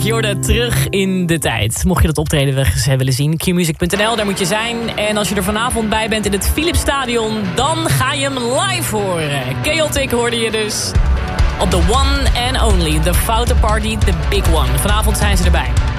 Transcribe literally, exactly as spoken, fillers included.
Je hoorde terug in de tijd. Mocht je dat optreden eens willen zien, q music punt n l, daar moet je zijn. En als je er vanavond bij bent in het Philipsstadion, dan ga je hem live horen. Chaotic hoorde je dus op de one and only, the Foute Party, the big one. Vanavond zijn ze erbij.